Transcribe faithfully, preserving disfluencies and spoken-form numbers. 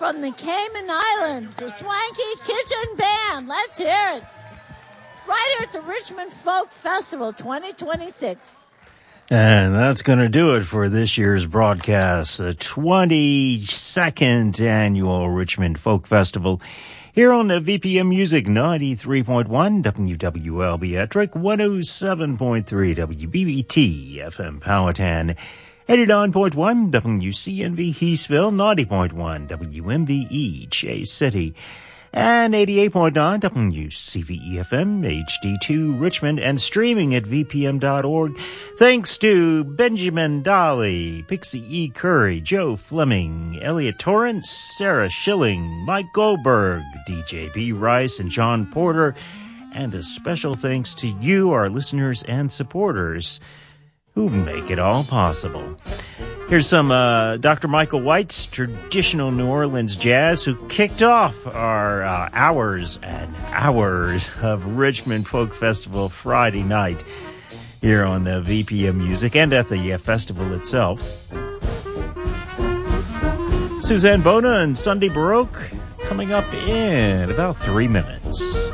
from the Cayman Islands, the Swanky Kitchen Band. Let's hear it. Right here at the Richmond Folk Festival twenty twenty-six. And that's going to do it for this year's broadcast, the twenty-second Annual Richmond Folk Festival, here on the V P M Music ninety-three point one, W W L B Ettrick, one oh seven point three W B B T F M Powhatan, eighty-nine point one W C N V Heastville, ninety point one W M V E Chase City, and eighty-eight point nine W C V E F M H D two Richmond, and streaming at V P M dot org. Thanks to Benjamin Dolly, Pixie E. Curry, Joe Fleming, Elliot Torrance, Sarah Schilling, Mike Goldberg, D J B. Rice, and John Porter. And a special thanks to you, our listeners and supporters, who make it all possible. Here's some uh, Doctor Michael White's traditional New Orleans jazz, who kicked off our uh, hours and hours of Richmond Folk Festival Friday night here on the V P M Music and at the uh, festival itself. Suzanne Bona and Sunday Baroque coming up in about three minutes.